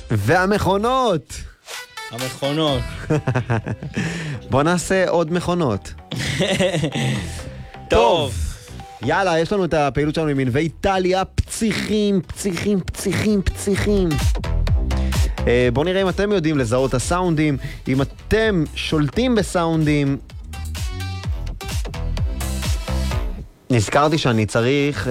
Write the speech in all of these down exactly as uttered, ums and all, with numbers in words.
והמכונות. המכונות. בוא נעשה עוד מכונות. טוב. יאללה, יש לנו את הפעילות שלנו עם ענבי איטליה, פציחים, פציחים, פציחים, פציחים. בואו נראה אם אתם יודעים לזהות הסאונדים, אם אתם שולטים בסאונדים. נזכרתי שאני צריך...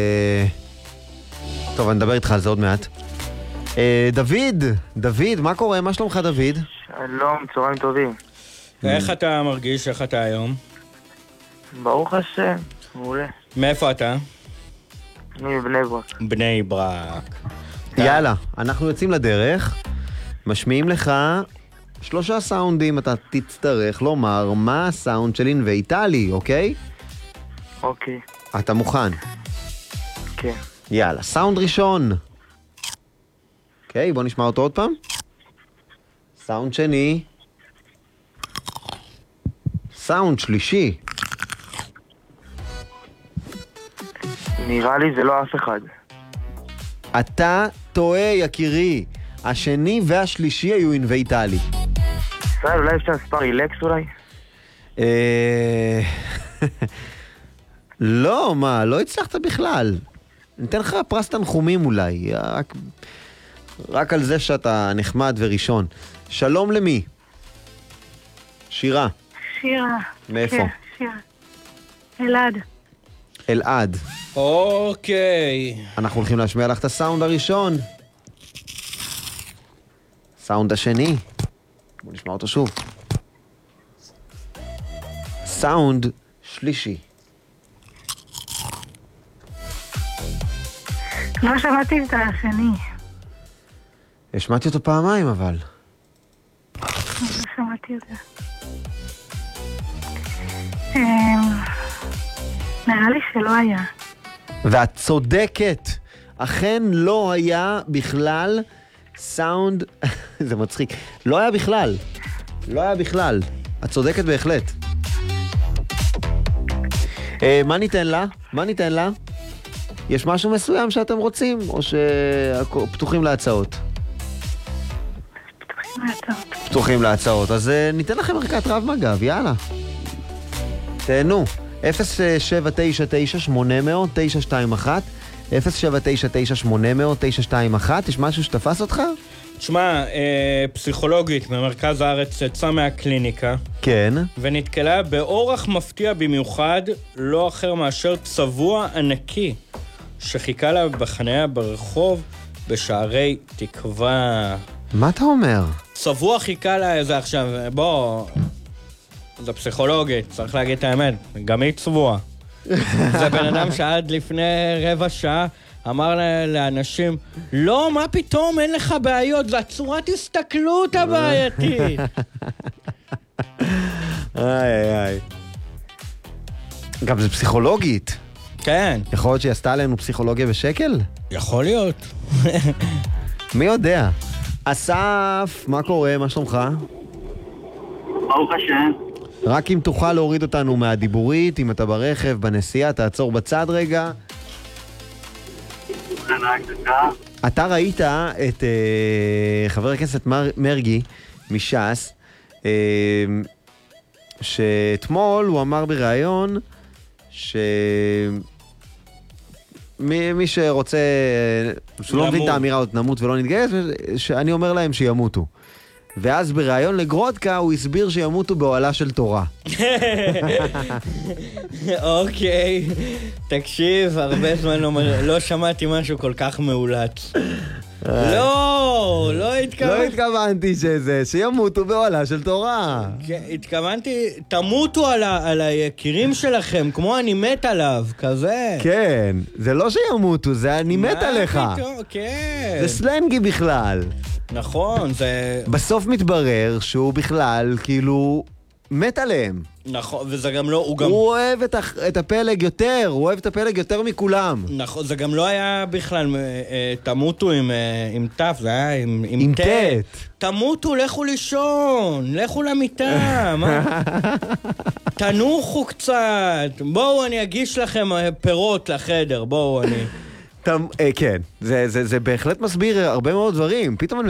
טוב, אני אדבר איתך על זה עוד מעט. דוד, דוד, מה קורה? מה שלומך, דוד? שלום, צהריים טובים. ואיך אתה מרגיש? איך אתה היום? ברוך השם, מעולה. מאיפה אתה? אני מבני ברק. בני ברק. יאללה, אנחנו יוצאים לדרך, משמיעים לך שלושה סאונדים, אתה תצטרך לומר מה הסאונד של ענבי איטלי, אוקיי? אוקיי. אתה מוכן? כן. יאללה, סאונד ראשון. אוקיי, בוא נשמע אותו עוד פעם. סאונד שני. סאונד שלישי. נראה לי זה לא אף אחד. אתה טועה, יקירי. השני והשלישי היו ענבי איטלי. ישראל, אולי אפשר ספר אילקס אולי? לא, מה, לא הצלחת בכלל. ניתן לך פרס תנחומים אולי, רק, רק על זה שאתה נחמד וראשון. שלום למי? שירה. שירה. מאיפה? כן, שירה. אלעד. אלעד. אוקיי. אנחנו הולכים להשמיע לך את הסאונד הראשון. סאונד השני. בוא נשמע אותו שוב. סאונד שלישי. לא שמעתי את השני. השמעתי אותו פעמיים אבל. לא שמעתי את זה. נראה לי שלא היה. ואת צודקת. אכן לא היה בכלל סאונד... זה מצחיק. לא היה בכלל. לא היה בכלל. את צודקת בהחלט. אה, מה ניתן לה? מה ניתן לה? יש משהו מסוים שאתם רוצים? או שפתוחים להצעות? פתוחים להצעות. פתוחים להצעות. אז uh, ניתן לכם ערכת רב מגב, יאללה. תהנו. אפס שבע תשע תשע שמונה אפס אפס תשע שתיים אחת אפס שבע תשע תשע שמונה אפס אפס תשע שתיים אחת. יש משהו שתפס אותך? תשמע, אה, פסיכולוגית במרכז הארץ יצאה מהקליניקה. כן. ונתקלה באורח מפתיע במיוחד, לא אחר מאשר צבוע ענקי, שחיכה לה בחניה ברחוב בשערי תקווה. מה אתה אומר? צבוע חיכה לה איזה עכשיו, בוא, זה פסיכולוגית, צריך להגיד את האמת, גם היא צבוע. זה בן אדם שעד לפני רבע שעה אמר לאנשים, לא, מה פתאום, אין לך בעיות, זה הצורת הסתכלות הבעייתית. איי איי. גם זה פסיכולוגית. כן. יכול להיות שהיא עשתה עלינו פסיכולוגיה בשקל? יכול להיות. מי יודע? אסף, מה קורה? מה שלומך? ברוך השם. רק אם תוכל להוריד אותנו מהדיבורית, אם אתה ברכב, בנסיעה, תעצור בצד רגע. אתה ראית את uh, חבר הכנסת מר, מרגי מש"ס, uh, שאתמול הוא אמר בראיון ש... מי, מי שרוצה, שלא מבין את האמירה עוד נמות ולא נתגייס, שאני אומר להם שימותו. ואז בראיון לגרודקה הוא הסביר שימותו באוהלה של תורה. אוקיי, תקשיב, הרבה זמן לא שמעתי משהו כל כך מאולץ. לא, לא התכוונתי. לא התכוונתי שזה, שימותו באוהלה של תורה. התכוונתי, תמותו על היקירים שלכם, כמו אני מת עליו, כזה. כן, זה לא שימותו, זה אני מת עליך. מה פתאום, כן. זה סלנגי בכלל. נכון, זה... בסוף מתברר שהוא בכלל, כאילו, מת עליהם. נכון, וזה גם לא... הוא, גם... הוא אוהב את, הח... את הפלג יותר, הוא אוהב את הפלג יותר מכולם. נכון, זה גם לא היה בכלל, אה, תמותו עם, אה, עם תף, זה היה עם, עם, עם תת. תת. תמותו, לכו לישון, לכו למיטה, מה? תנוחו קצת, בואו אני אגיש לכם פירות לחדר, בואו אני... תמ... אה, כן, זה, זה, זה בהחלט מסביר הרבה מאוד דברים. פתאום אני